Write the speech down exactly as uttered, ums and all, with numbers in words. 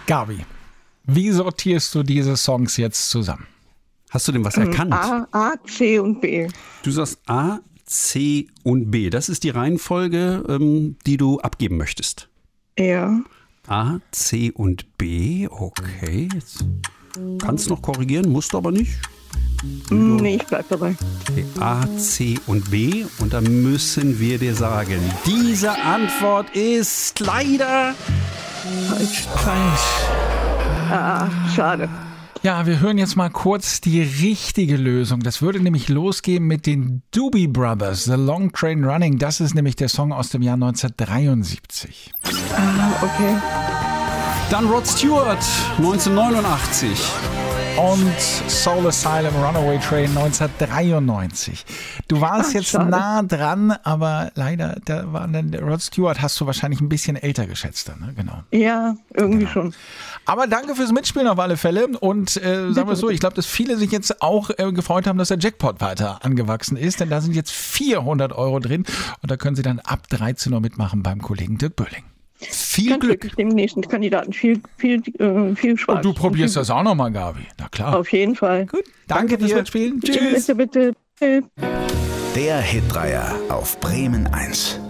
Gabi, wie sortierst du diese Songs jetzt zusammen? Hast du denn was erkannt? A, A, C und B. Du sagst A, C und B. Das ist die Reihenfolge, ähm, die du abgeben möchtest. Ja. A, C und B. Okay. Jetzt kannst du noch korrigieren, musst du aber nicht. Nee, ich bleib dabei. Okay. A, C und B. Und da müssen wir dir sagen, diese Antwort ist leider Falsch. Falsch. Ah, schade. Ja, wir hören jetzt mal kurz die richtige Lösung. Das würde nämlich losgehen mit den Doobie Brothers, The Long Train Running. Das ist nämlich der Song aus dem Jahr neunzehnhundertdreiundsiebzig. Ah, okay. dann Rod Stewart, neunzehnhundertneunundachtzig. Und Soul Asylum Runaway Train neunzehnhundertdreiundneunzig. Du warst Ach, jetzt schade. nah dran, aber leider, da war dann der Rod Stewart hast du wahrscheinlich ein bisschen älter geschätzt. Dann, ne? Genau. Ja, irgendwie Genau. schon. Aber danke fürs Mitspielen auf alle Fälle. Und äh, sagen wir es so, ich glaube, dass viele sich jetzt auch äh, gefreut haben, dass der Jackpot weiter angewachsen ist. Denn da sind jetzt vierhundert Euro drin. Und da können Sie dann ab dreizehn Uhr mitmachen beim Kollegen Dirk Böhling. Viel Ganz Glück. wirklich dem nächsten Kandidaten viel, viel, äh, viel Spaß. Und du probierst viel das auch nochmal, Gabi. Na klar. Auf jeden Fall. Gut, danke, fürs dir. Mitspielen. Tschüss. Bitte, bitte. Tschüss. Der Hitdreier auf Bremen eins.